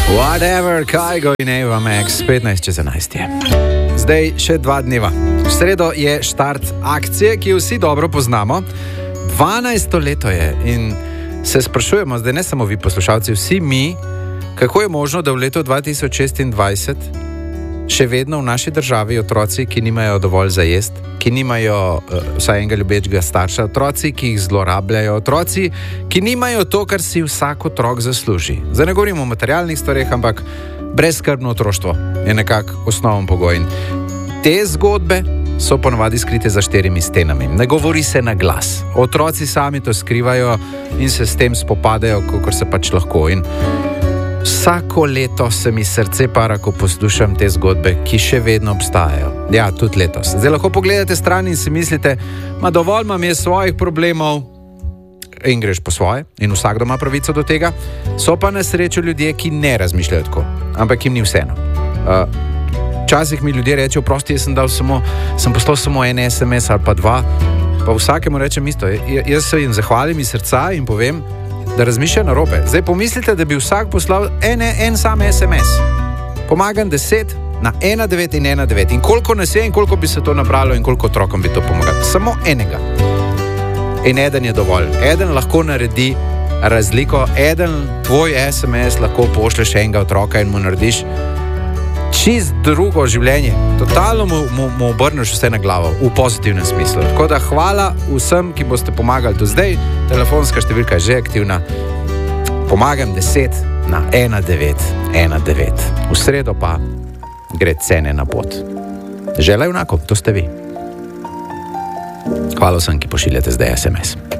Whatever, Kygo in Eva Max, 15:11 je. Zdaj še 2 dneva. V sredo je štart akcije, ki jo vsi dobro poznamo. 12. leto je in se sprašujemo, zdaj ne samo vi poslušalci, vsi mi, kako je možno, da v letu 2026 še vedno v naši državi otroci, ki nimajo dovolj za jest, ki nimajo vsaj enega ljubečega starša, otroci, ki jih zlorabljajo, otroci, ki nimajo to, kar si vsak otrok zasluži. Zdaj ne govorimo o materialnih stvareh, ampak brezskrbno otroštvo je nekako osnoven pogoj. In te zgodbe so ponavadi skrite za 4 stenami. Ne govori se na glas. Otroci sami to skrivajo in se s tem spopadajo, kakor se pač lahko. In vsako leto se mi srce para, ko poslušam te zgodbe, ki še vedno obstajajo. Ja, tudi letos. Zdaj lahko pogledate stran in si mislite, ma dovolj imam je svojih problemov in greš po svoje in vsakdo ima pravico do tega. So pa na srečo ljudje, ki ne razmišljajo tako, ampak jim ni vseeno. Včasih mi ljudje rečejo, prosti, jaz sem poslal samo en SMS ali pa 2, pa vsakemu rečem isto. Jaz se jim zahvalim iz srca in povem, da razmišlja narobe. Zdaj pomislite, da bi vsak poslal en sam SMS. Pomagam 10 na 19 in 19. In koliko nas je in koliko bi se to nabralo in koliko otrokom bi to pomagalo. Samo enega. In eden je dovolj. Eden lahko naredi razliko. Eden tvoj SMS lahko pošleš enega otroka in mu narediš čist drugo življenje. Totalno mu obrneš vse na glavo, v pozitivnem smislu. Tako da hvala vsem, ki boste pomagali do zdaj. Telefonska številka je že aktivna. Pomagam 10 na 1919. V sredo pa gre cene na pot. Želaj enako, to ste vi. Hvala vsem, ki pošiljate zdaj SMS.